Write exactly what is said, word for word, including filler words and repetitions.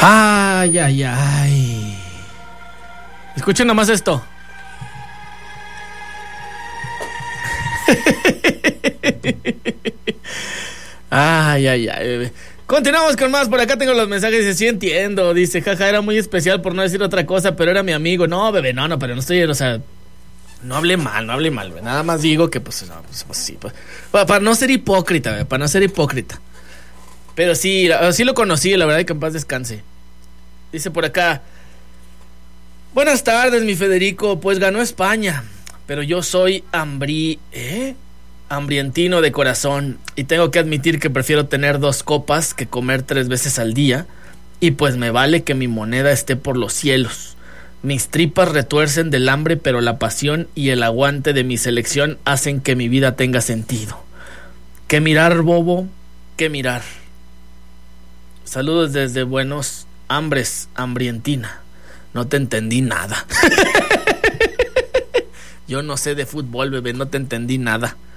Ay, ay, ay. Escuchen nomás esto. Ay, ay, ay. Continuamos con más. Por acá tengo los mensajes. Dice, sí entiendo. Dice, jaja, era muy especial por no decir otra cosa, pero era mi amigo. No, bebé, no, no, pero no estoy, o sea, no hable mal, no hable mal, bebé. Nada más digo que, pues, no, pues, pues sí, pues, para, para no ser hipócrita, bebé, para no ser hipócrita. Pero sí, sí lo conocí, la verdad, y que en paz descanse. Dice por acá, buenas tardes, mi Federico. Pues ganó España, pero yo soy hambrí, ¿eh? hambrientino de corazón, y tengo que admitir que prefiero tener dos copas que comer tres veces al día, y pues me vale que mi moneda esté por los cielos. Mis tripas retuercen del hambre, pero la pasión y el aguante de mi selección hacen que mi vida tenga sentido. ¿Qué mirar, bobo? ¿Qué mirar? Saludos desde Buenos Hambres, hambrientina. No te entendí nada. Yo no sé de fútbol, bebé, no te entendí nada.